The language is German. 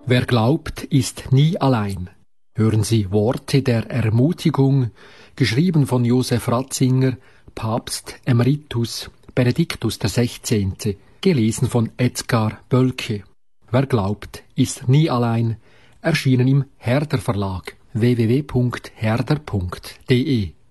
Wer glaubt, ist nie allein. Hören Sie Worte der Ermutigung, geschrieben von Josef Ratzinger, Papst Emeritus Benediktus XVI., gelesen von Edgar Bölke. Wer glaubt, ist nie allein, erschienen im Herder Verlag, www.herder.de